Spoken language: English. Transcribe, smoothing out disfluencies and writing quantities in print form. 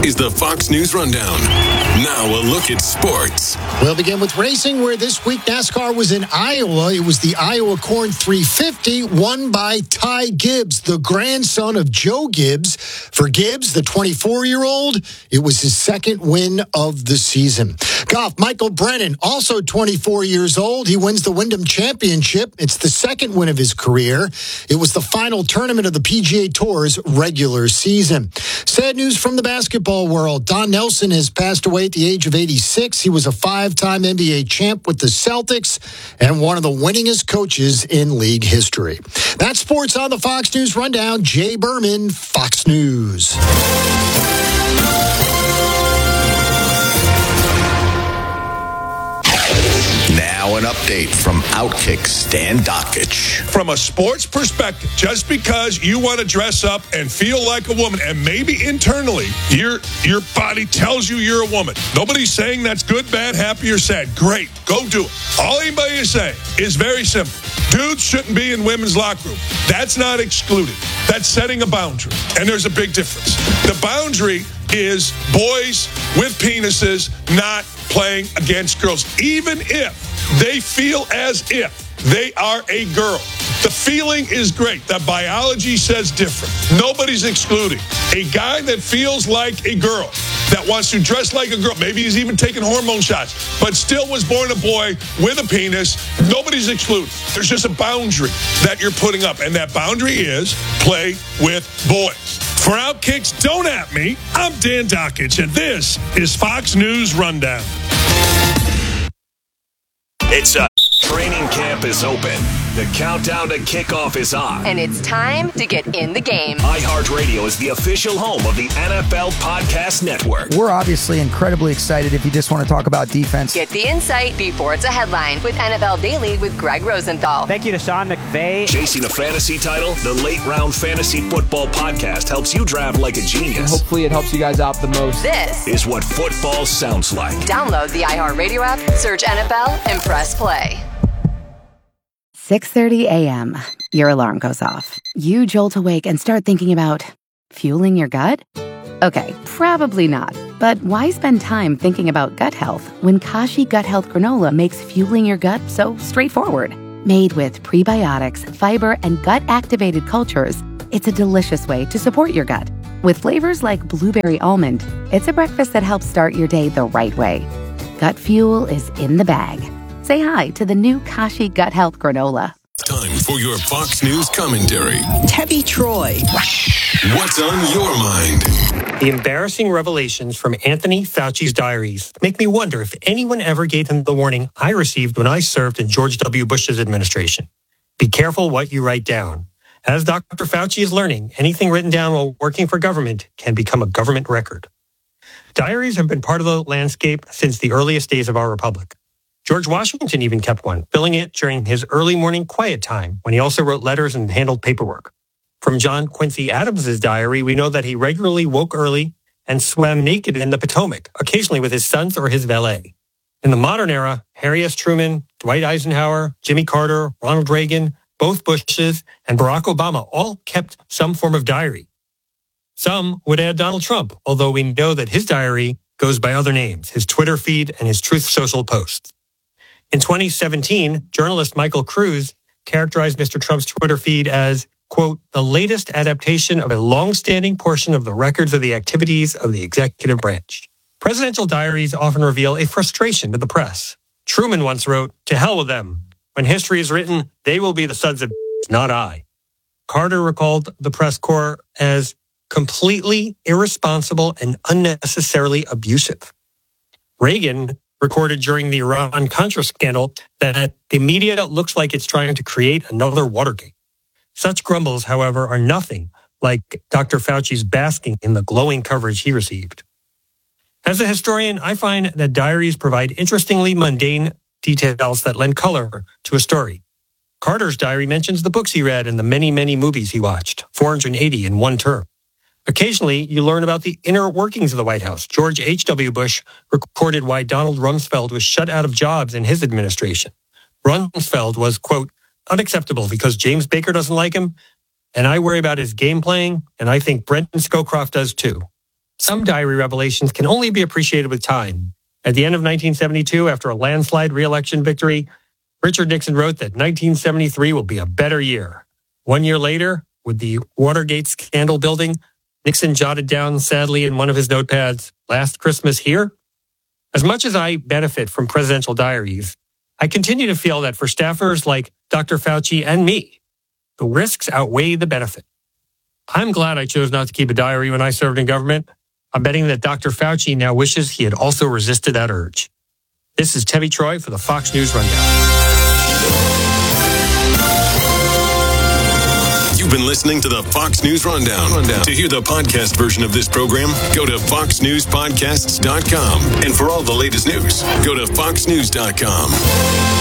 is the Fox News Rundown. Now a look at sports. We'll begin with racing, where this week NASCAR was in Iowa. It was the Iowa Corn 350, won by Ty Gibbs, the grandson of Joe Gibbs. For Gibbs, the 24-year-old, it was his second win of the season. Golf, Michael Brennan, also 24 years old. He wins the Wyndham Championship. It's the second win of his career. It was the final tournament of the PGA Tour's regular season. Sad news from the basketball world. Don Nelson has passed away at the age of 86. He was a five-time NBA champ with the Celtics and one of the winningest coaches in league history. That's sports on the Fox News Rundown. Jay Berman, Fox News. Now an update from Outkick Stan Dockich. From a sports perspective, just because you want to dress up and feel like a woman, and maybe internally your body tells you you're a woman. Nobody's saying that's good, bad, happy, or sad. Great, go do it. All anybody is saying is very simple. Dudes shouldn't be in women's locker room. That's not excluded. That's setting a boundary, and there's a big difference. The boundary is boys with penises not playing against girls, even if they feel as if they are a girl. The feeling is great. The biology says different. Nobody's excluding. A guy that feels like a girl, that wants to dress like a girl, maybe he's even taking hormone shots, but still was born a boy with a penis, nobody's excluded. There's just a boundary that you're putting up, and that boundary is play with boys. For Outkicks, don't at me. I'm Dan Dockich, and this is Fox News Rundown. It's training camp is open. The countdown to kickoff is on. And it's time to get in the game. iHeartRadio is the official home of the NFL Podcast Network. We're obviously incredibly excited if you just want to talk about defense. Get the insight before it's a headline with NFL Daily with Greg Rosenthal. Thank you to Sean McVay. Chasing a fantasy title, the Late Round Fantasy Football Podcast helps you draft like a genius. And hopefully it helps you guys out the most. This is what football sounds like. Download the iHeartRadio app, search NFL, and press play. 6:30 a.m. Your alarm goes off. You jolt awake and start thinking about fueling your gut? Okay, probably not. But why spend time thinking about gut health when Kashi Gut Health Granola makes fueling your gut so straightforward? Made with prebiotics, fiber, and gut-activated cultures, it's a delicious way to support your gut. With flavors like blueberry almond, it's a breakfast that helps start your day the right way. Gut fuel is in the bag. Say hi to the new Kashi Gut Health Granola. Time for your Fox News commentary. Tebby Troy. What's on your mind? The embarrassing revelations from Anthony Fauci's diaries make me wonder if anyone ever gave him the warning I received when I served in George W. Bush's administration. Be careful what you write down. As Dr. Fauci is learning, anything written down while working for government can become a government record. Diaries have been part of the landscape since the earliest days of our republic. George Washington even kept one, filling it during his early morning quiet time when he also wrote letters and handled paperwork. From John Quincy Adams's diary, we know that he regularly woke early and swam naked in the Potomac, occasionally with his sons or his valet. In the modern era, Harry S. Truman, Dwight Eisenhower, Jimmy Carter, Ronald Reagan, both Bushes, and Barack Obama all kept some form of diary. Some would add Donald Trump, although we know that his diary goes by other names, his Twitter feed and his Truth Social posts. In 2017, journalist Michael Cruz characterized Mr. Trump's Twitter feed as, quote, the latest adaptation of a long-standing portion of the records of the activities of the executive branch. Presidential diaries often reveal a frustration to the press. Truman once wrote, to hell with them. When history is written, they will be the sons of not I. Carter recalled the press corps as completely irresponsible and unnecessarily abusive. Reagan recorded during the Iran-Contra scandal that the media looks like it's trying to create another Watergate. Such grumbles, however, are nothing like Dr. Fauci's basking in the glowing coverage he received. As a historian, I find that diaries provide interestingly mundane details that lend color to a story. Carter's diary mentions the books he read and the many, many movies he watched, 480 in one term. Occasionally, you learn about the inner workings of the White House. George H.W. Bush recorded why Donald Rumsfeld was shut out of jobs in his administration. Rumsfeld was, quote, unacceptable because James Baker doesn't like him, and I worry about his game playing, and I think Brendan Scowcroft does too. Some diary revelations can only be appreciated with time. At the end of 1972, after a landslide re-election victory, Richard Nixon wrote that 1973 will be a better year. 1 year later, with the Watergate scandal building, Nixon jotted down sadly in one of his notepads, "Last Christmas here?" As much as I benefit from presidential diaries, I continue to feel that for staffers like Dr. Fauci and me, the risks outweigh the benefit. I'm glad I chose not to keep a diary when I served in government. I'm betting that Dr. Fauci now wishes he had also resisted that urge. This is Tevye Troy for the Fox News Rundown. You've been listening to the Fox News Rundown. To hear the podcast version of this program, go to foxnewspodcasts.com. And for all the latest news, go to foxnews.com.